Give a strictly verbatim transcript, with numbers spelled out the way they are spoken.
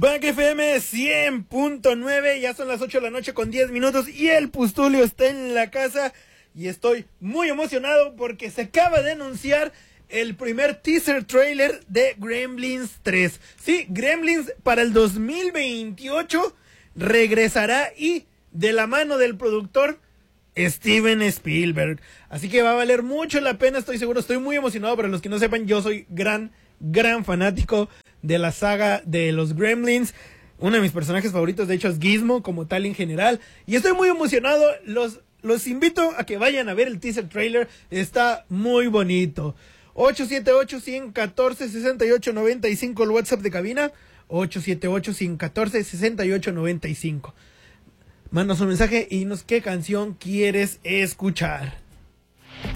Back F M cien punto nueve, ya son las ocho de la noche con diez minutos y el Pustulio está en la casa y estoy muy emocionado porque se acaba de anunciar el primer teaser trailer de Gremlins tres. Sí, Gremlins para el dos mil veintiocho regresará y de la mano del productor Steven Spielberg. Así que va a valer mucho la pena, estoy seguro, estoy muy emocionado. Para los que no sepan, yo soy gran, gran fanático de la saga de los Gremlins. Uno de mis personajes favoritos, de hecho, es Gizmo, como tal en general. Y estoy muy emocionado, los, los invito a que vayan a ver el teaser trailer, está muy bonito. ocho siete ocho, uno uno cuatro, seis ocho nueve cinco, el WhatsApp de cabina, ocho siete ocho, uno uno cuatro, seis ocho nueve cinco. Mándanos un mensaje y dinos qué canción quieres escuchar.